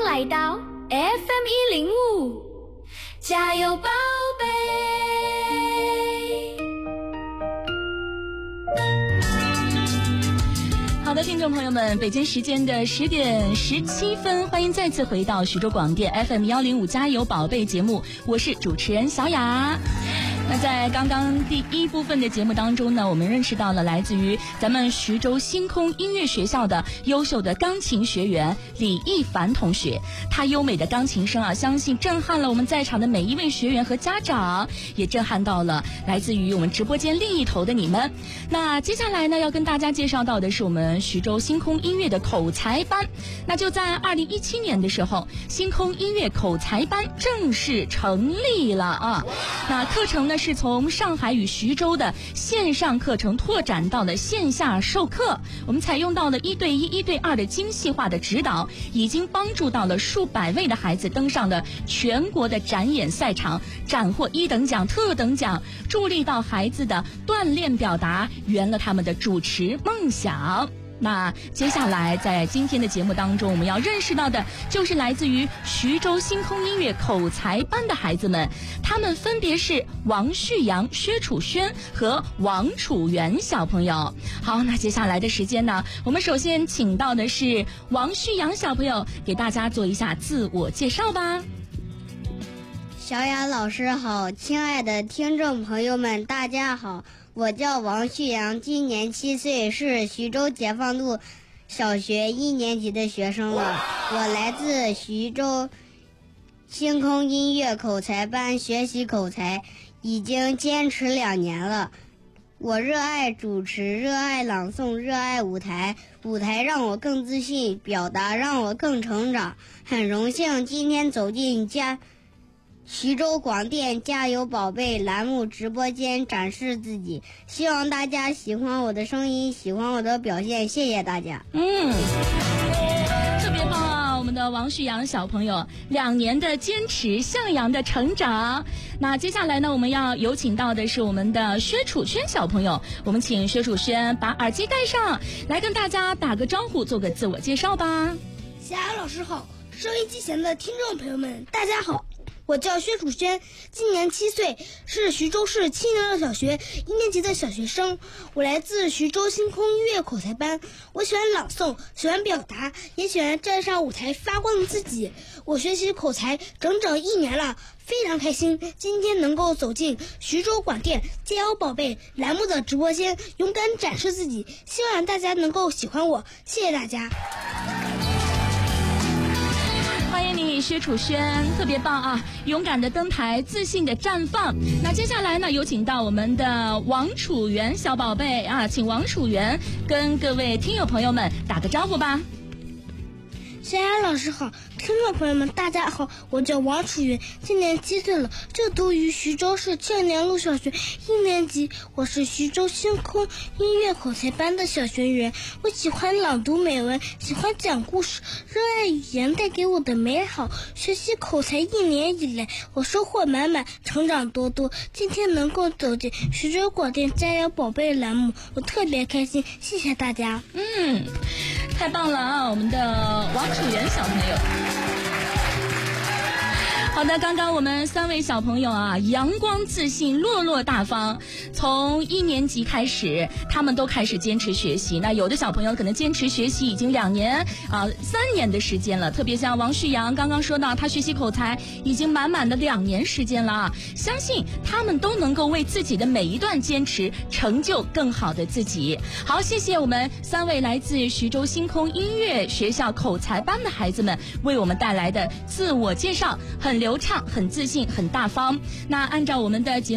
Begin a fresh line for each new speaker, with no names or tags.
来到 FM105，加油宝贝。
好的，听众朋友们，北京时间的10点17分，欢迎再次回到徐州广电 FM105加油宝贝节目，我是主持人小雅。那在刚刚第一部分的节目当中呢，我们认识到了来自于咱们徐州星空音乐学校的优秀的钢琴学员李一凡同学，他优美的钢琴声啊，相信震撼了我们在场的每一位学员和家长，也震撼到了来自于我们直播间另一头的你们。那接下来呢，要跟大家介绍到的是我们徐州星空音乐的口才班。那就在2017年的时候，星空音乐口才班正式成立了啊。那课程呢是从上海与徐州的线上课程拓展到了线下授课，我们采用到了1对1、1对2的精细化的指导，已经帮助到了数百位的孩子登上了全国的展演赛场，斩获1等奖、特等奖，助力到孩子的锻炼表达，圆了他们的主持梦想。那接下来在今天的节目当中，我们要认识到的就是来自于徐州星空音乐口才班的孩子们，他们分别是王旭阳、薛楚轩和王楚元小朋友。好，那接下来的时间呢，我们首先请到的是王旭阳小朋友，给大家做一下自我介绍吧。
小雅老师好，亲爱的听众朋友们大家好，我叫王旭阳，今年7岁，是徐州解放路小学1年级的学生了。我来自徐州星空音乐口才班学习口才，已经坚持2年了。我热爱主持，热爱朗诵，热爱舞台，舞台让我更自信，表达让我更成长。很荣幸今天走进徐州广电加油宝贝栏目直播间展示自己，希望大家喜欢我的声音，喜欢我的表现，谢谢大家。
特别棒啊，我们的王旭阳小朋友2年的坚持，向阳的成长。那接下来呢，我们要有请到的是我们的薛楚轩小朋友，我们请薛楚轩把耳机戴上，来跟大家打个招呼，做个自我介绍吧。
小雅老师好，收音机前的听众朋友们大家好，我叫薛楚轩，今年7岁，是徐州市青年路小学1年级的小学生。我来自徐州星空音乐口才班，我喜欢朗诵，喜欢表达，也喜欢站上舞台发光自己。我学习口才整整1年了，非常开心今天能够走进徐州广电加油宝贝栏目的直播间，勇敢展示自己，希望大家能够喜欢我，谢谢大家。
欢迎你薛楚轩，特别棒啊，勇敢的登台，自信的绽放。那接下来呢，有请到我们的王楚元小宝贝啊，请王楚元跟各位听友朋友们打个招呼吧。
小雅老师好，听众朋友们大家好，我叫王楚元，今年7岁了，就读于徐州市青年路小学1年级。我是徐州星空音乐口才班的小学员，我喜欢朗读美文，喜欢讲故事，热爱语言带给我的美好。学习口才1年以来，我收获满满，成长多多。今天能够走进徐州广电加油宝贝栏目，我特别开心，谢谢大家。
太棒了啊，我们的王楚元小朋友。好的，刚刚我们3位小朋友啊，阳光自信，落落大方。从1年级开始，他们都开始坚持学习。那有的小朋友可能坚持学习已经2年3年的时间了。特别像王旭阳刚刚说到，他学习口才已经满满的2年时间了啊。相信他们都能够为自己的每一段坚持成就更好的自己。好，谢谢我们3位来自徐州星空音乐学校口才班的孩子们为我们带来的自我介绍，很流畅，很自信，很大方。那按照我们的节目